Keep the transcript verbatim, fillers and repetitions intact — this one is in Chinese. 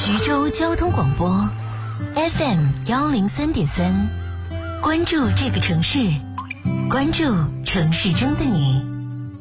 徐州交通广播 F M 幺零三点三，关注这个城市，关注城市中的你。